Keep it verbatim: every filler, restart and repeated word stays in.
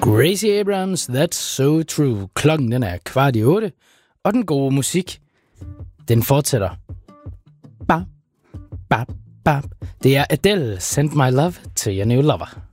Gracie Abrams, That's So True. Klokken den er kvart i otte, og den gode musik, den fortsætter. Bap, bap, bap. Det er Adele, Send My Love to Your New Lover.